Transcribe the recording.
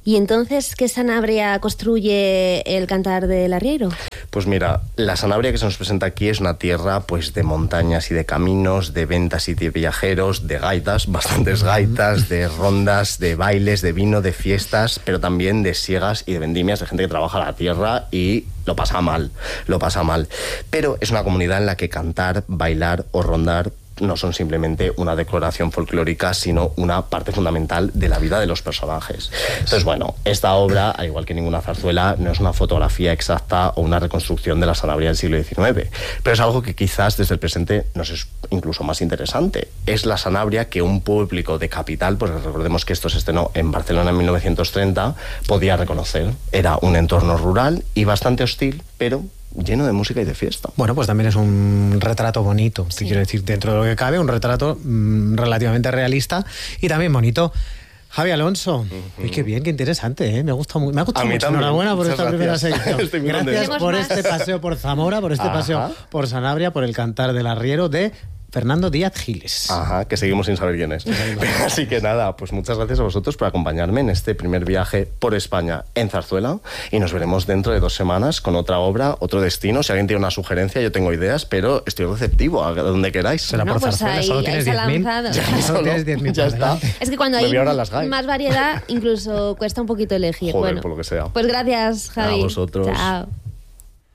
¿Y entonces qué Sanabria construye el Cantar del Arriero? Pues mira, la Sanabria que se nos presenta aquí es una tierra pues de montañas y de caminos, de ventas y de viajeros, de gaitas, bastantes gaitas, de rondas, de bailes, de vino, de fiestas, pero también de siegas y de vendimias, de gente que trabaja la tierra y lo pasa mal. Pero es una comunidad en la que cantar, bailar o rondar no son simplemente una decoración folclórica, sino una parte fundamental de la vida de los personajes. Entonces, bueno, esta obra, al igual que ninguna zarzuela, no es una fotografía exacta o una reconstrucción de la Sanabria del siglo XIX, pero es algo que quizás desde el presente nos es incluso más interesante. Es la Sanabria que un público de capital, pues recordemos que esto se estrenó en Barcelona en 1930, podía reconocer. Era un entorno rural y bastante hostil, pero lleno de música y de fiesta. Bueno, pues también es un retrato bonito, sí. Quiero decir, dentro de lo que cabe, un retrato relativamente realista y también bonito. Javi Alonso, uy, qué bien, qué interesante, ¿eh? Me gusta mucho. Enhorabuena por esta primera sección. Gracias por este paseo por Zamora, por este paseo por Sanabria, por el Cantar del Arriero de Fernando Díaz Giles. Ajá, que seguimos sin saber quién es. Así que nada, pues muchas gracias a vosotros por acompañarme en este primer viaje por España en zarzuela y nos veremos dentro de 2 semanas con otra obra, otro destino. Si alguien tiene una sugerencia, yo tengo ideas, pero estoy receptivo a donde queráis. Será por zarzuela, solo tienes 10.000. Solo tienes 10.000. Ya está. Es que cuando hay más variedad, incluso cuesta un poquito elegir. Joder, bueno, por lo que sea. Pues gracias, Javi. A vosotros. Chao.